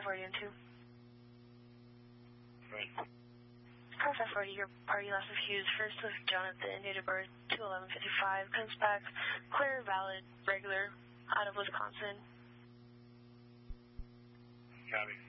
540 and 2. Right. Car 540, your party loss of Hughes, first with Jonathan, date of birth 2/11/55, comes back clear, valid, regular, out of Wisconsin. Copy.